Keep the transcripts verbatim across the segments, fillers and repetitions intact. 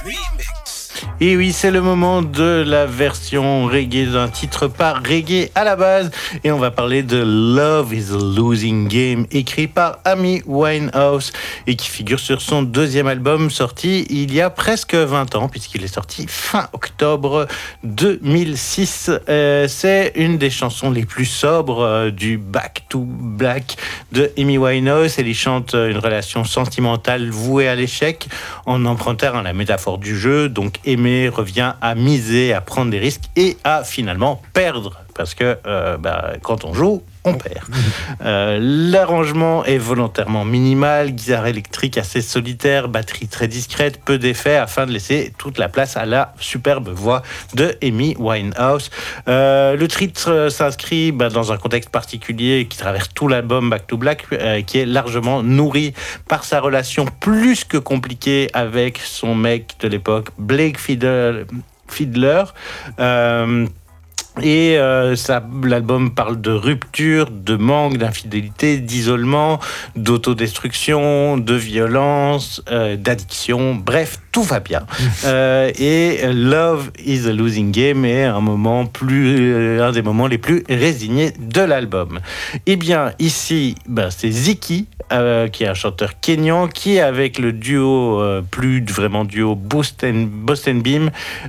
Et oui, c'est le moment de la version reggae d'un titre pas reggae à la base. Et on va parler de Love is a Losing Game, écrit par Amy Winehouse et qui figure sur son deuxième album sorti il y a presque vingt ans, puisqu'il est sorti fin octobre deux mille six. Euh, c'est une des chansons les plus sobres euh, du Back to Black de Amy Winehouse. Elle y chante une relation sentimentale vouée à l'échec en empruntant à la métaphore du jeu. Donc aimer revient à miser, à prendre des risques et à finalement perdre. Parce que euh, bah, quand on joue, on perd. Euh, l'arrangement est volontairement minimal, guitare électrique assez solitaire, batterie très discrète, peu d'effets afin de laisser toute la place à la superbe voix de Amy Winehouse. Euh, le titre s'inscrit bah, dans un contexte particulier qui traverse tout l'album Back to Black, euh, qui est largement nourri par sa relation plus que compliquée avec son mec de l'époque, Blake Fiddler. Fiddler euh, Et euh, ça, l'album parle de rupture, de manque, d'infidélité, d'isolement, d'autodestruction, de violence, euh, d'addiction. Bref, tout va bien. Euh, et Love is a Losing Game est un moment plus, euh, un des moments les plus résignés de l'album. Eh bien, ici, ben, c'est Ziki, euh, qui est un chanteur kényan, qui avec le duo, euh, plus vraiment duo Boston, Boston Beam,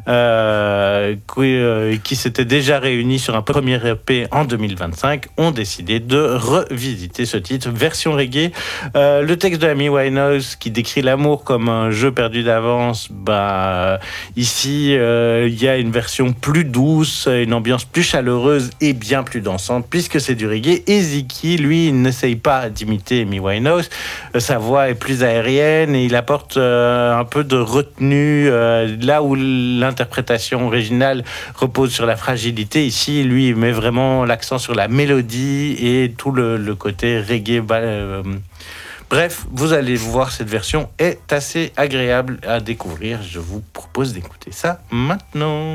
euh, qui, euh, qui s'était déjà réunis sur un premier E P en deux mille vingt-cinq, ont décidé de revisiter ce titre, version reggae. Euh, le texte de Amy Winehouse, qui décrit l'amour comme un jeu perdu d'avance, bah, ici, il euh, y a une version plus douce, une ambiance plus chaleureuse et bien plus dansante, puisque c'est du reggae. Et Ziki, lui, il n'essaye pas d'imiter Amy Winehouse. Sa voix est plus aérienne et il apporte euh, un peu de retenue, euh, là où l'interprétation originale repose sur la fragilité. Ici, lui, il met vraiment l'accent sur la mélodie et tout le, le côté reggae. Euh, bref, vous allez voir, cette version est assez agréable à découvrir. Je vous propose d'écouter ça maintenant.